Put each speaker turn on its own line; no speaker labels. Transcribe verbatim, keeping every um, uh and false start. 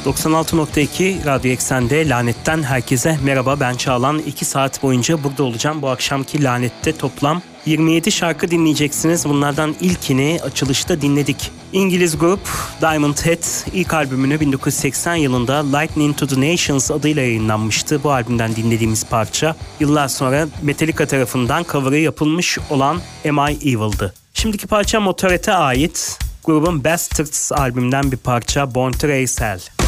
doksan altı nokta iki Radyo Eksen'de Lanet'ten herkese merhaba, ben Çağlan. iki saat boyunca burada olacağım. Bu akşamki Lanet'te toplam yirmi yedi şarkı dinleyeceksiniz. Bunlardan ilkini açılışta dinledik. İngiliz grup Diamond Head ilk albümünü bin dokuz yüz seksen yılında Lightning to the Nations adıyla yayınlanmıştı. Bu albümden dinlediğimiz parça yıllar sonra Metallica tarafından cover'ı yapılmış olan Am I Evil'dı. Şimdiki parça Motorhead'e ait. Grubun Bastards albümünden bir parça, Born to Raise Hell.